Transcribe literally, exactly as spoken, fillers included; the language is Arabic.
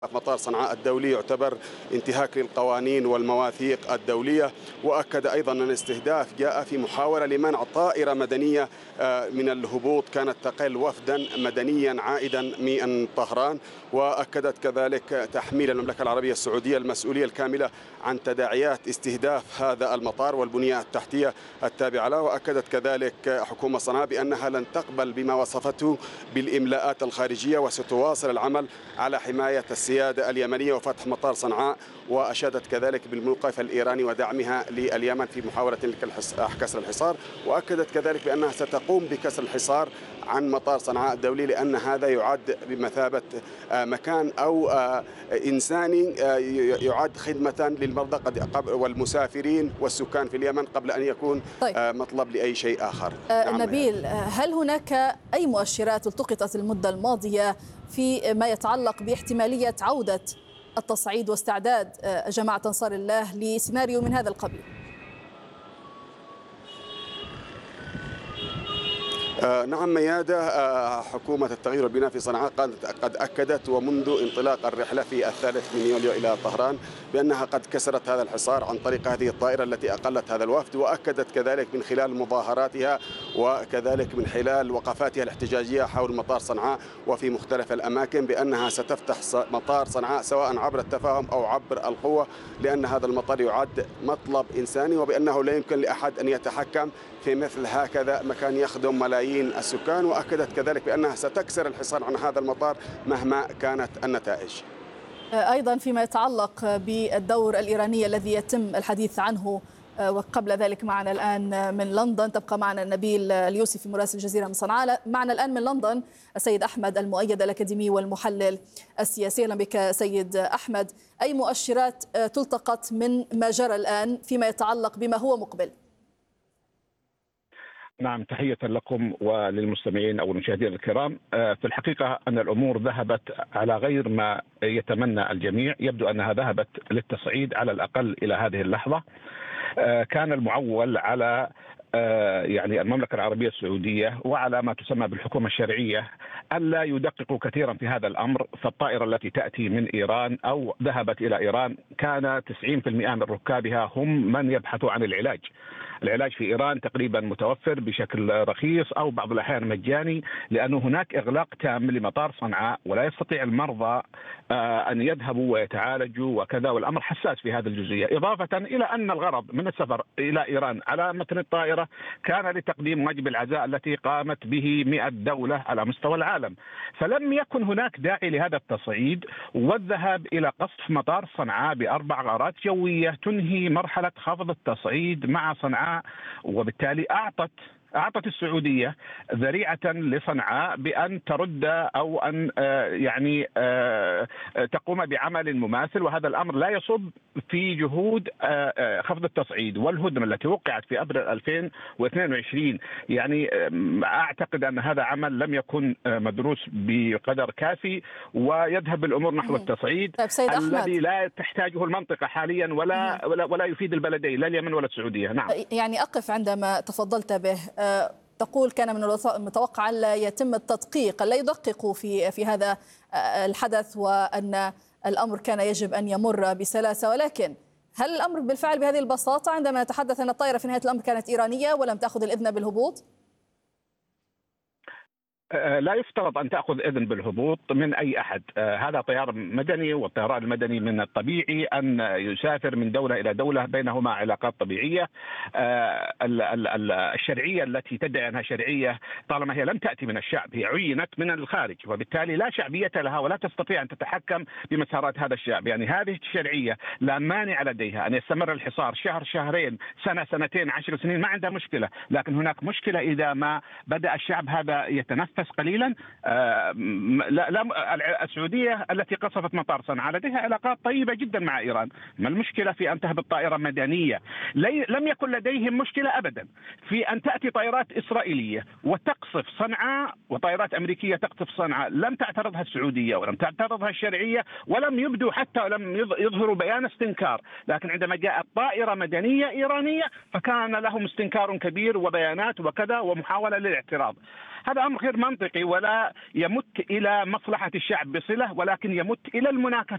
مطار صنعاء الدولي يعتبر انتهاك للقوانين والمواثيق الدولية. وأكد أيضا أن الاستهداف جاء في محاولة لمنع طائرة مدنية من الهبوط كانت تقل وفدا مدنيا عائدا من طهران. وأكدت كذلك تحميل المملكة العربية السعودية المسؤولية الكاملة عن تداعيات استهداف هذا المطار والبنية التحتية التابعة له. وأكدت كذلك حكومة صنعاء بأنها لن تقبل بما وصفته بالإملاءات الخارجية وستواصل العمل على حماية السيادة اليمنية وفتح مطار صنعاء. وأشادت كذلك بالموقف الإيراني ودعمها لليمن في محاولة كسر الحصار. وأكدت كذلك بأنها ستقوم بكسر الحصار عن مطار صنعاء الدولي لأن هذا يعد بمثابة مكان أو إنساني يعد خدمة للمرضى والمسافرين والسكان في اليمن قبل أن يكون طيب. مطلب لأي شيء آخر. نعم نبيل، هل هناك أي مؤشرات التقطت المدة الماضية في ما يتعلق باحتمالية عودة التصعيد واستعداد جماعة أنصار الله لسيناريو من هذا القبيل؟ آه نعم ميادة، آه حكومة التغيير والبناء في صنعاء قد أكدت ومنذ انطلاق الرحلة في الثالث من يوليو إلى طهران بأنها قد كسرت هذا الحصار عن طريق هذه الطائرة التي أقلت هذا الوفد. وأكدت كذلك من خلال مظاهراتها وكذلك من خلال وقفاتها الاحتجاجية حول مطار صنعاء وفي مختلف الأماكن بأنها ستفتح مطار صنعاء سواء عبر التفاهم أو عبر القوة، لأن هذا المطار يعد مطلب إنساني وبأنه لا يمكن لأحد أن يتحكم في مثل هكذا مكان يخدم ملايين السكان. وأكدت كذلك بأنها ستكسر الحصار عن هذا المطار مهما كانت النتائج. أيضا فيما يتعلق بالدور الإيراني الذي يتم الحديث عنه، وقبل ذلك معنا الآن من لندن، تبقى معنا نبيل اليوسفي مراسل الجزيرة من صنعاء. معنا الآن من لندن السيد أحمد المؤيد الأكاديمي والمحلل السياسي. أهلا بك سيد أحمد. أي مؤشرات تلتقط من ما جرى الآن فيما يتعلق بما هو مقبل؟ نعم، تحية لكم وللمستمعين أو المشاهدين الكرام. في الحقيقة أن الأمور ذهبت على غير ما يتمنى الجميع. يبدو أنها ذهبت للتصعيد على الأقل إلى هذه اللحظة. كان المعول على يعني المملكة العربية السعودية وعلى ما تسمى بالحكومة الشرعية ألا يدققوا كثيرا في هذا الأمر. فالطائرة التي تأتي من إيران أو ذهبت إلى إيران كان تسعين بالمئة من ركابها هم من يبحثوا عن العلاج. العلاج في إيران تقريبا متوفر بشكل رخيص أو بعض الأحيان مجاني، لأنه هناك إغلاق تام لمطار صنعاء ولا يستطيع المرضى أن يذهبوا ويتعالجوا وكذا، والأمر حساس في هذه الجزئية. إضافة إلى أن الغرض من السفر إلى إيران على متن الطائرة كان لتقديم واجب العزاء التي قامت به مئة دولة على مستوى العالم. فلم يكن هناك داعي لهذا التصعيد والذهاب إلى قصف مطار صنعاء بأربع غارات جوية تنهي مرحلة خفض التصعيد مع صنعاء، وبالتالي أعطت أعطت السعودية ذريعة لصنعاء بأن ترد أو أن يعني تقوم بعمل مماثل. وهذا الأمر لا يصب في جهود خفض التصعيد والهدنة التي وقعت في أبريل ألفين واثنين وعشرين. يعني أعتقد أن هذا عمل لم يكن مدروس بقدر كافي ويذهب الأمور نحو التصعيد الذي لا تحتاجه المنطقة حاليا ولا ولا, ولا يفيد البلدين لا اليمن ولا السعودية. نعم، يعني أقف عندما تفضلت به. تقول كان من المتوقع ألا يتم التدقيق، لا يدققوا في في هذا الحدث وأن الأمر كان يجب أن يمر بسلاسة، ولكن هل الأمر بالفعل بهذه البساطة عندما نتحدث أن الطائرة في نهاية الأمر كانت إيرانية ولم تأخذ الإذن بالهبوط؟ لا يفترض أن تأخذ إذن بالهبوط من أي أحد. هذا طيار مدني، والطيران المدني من الطبيعي أن يسافر من دولة إلى دولة بينهما علاقات طبيعية. الشرعية التي تدعي أنها شرعية طالما هي لم تأتي من الشعب، هي عينت من الخارج، وبالتالي لا شعبية لها ولا تستطيع أن تتحكم بمسارات هذا الشعب. يعني هذه الشرعية لا مانع لديها أن يستمر الحصار شهر شهرين سنة سنتين عشر سنين، ما عندها مشكلة. لكن هناك مشكلة إذا ما بدأ الشعب هذا يتنفس قليلا. آه لا لا السعودية التي قصفت مطار صنعاء لديها علاقات طيبة جدا مع إيران. ما المشكلة في أن تهبط طائرة مدنية؟ لم يكن لديهم مشكلة أبدا في أن تأتي طائرات إسرائيلية وتقصف صنعاء وطائرات أمريكية تقصف صنعاء. لم تعترضها السعودية ولم تعترضها الشرعية ولم يبدوا حتى ولم يظهروا بيان استنكار. لكن عندما جاءت طائرة مدنية إيرانية فكان لهم استنكار كبير وبيانات وكذا ومحاولة للاعتراض. هذا أمر غير منطقي ولا يمت إلى مصلحة الشعب بصلة، ولكن يمت إلى المناكفة